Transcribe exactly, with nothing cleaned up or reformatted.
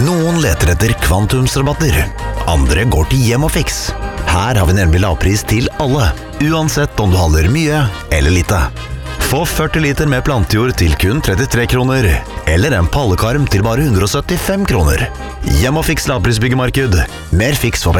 Noen leter etter kvantumsrabatter, andre går til Hjem og Fix. Her har vi nemlig lavpris til alle, uansett om du handler mye eller lite. Få førti liter med plantejord til kun trettitre kroner, eller en pallekarm til bare hundre og syttifem kroner. Hjem og Fix lavprisbyggemarked. Mer fiks for pengene.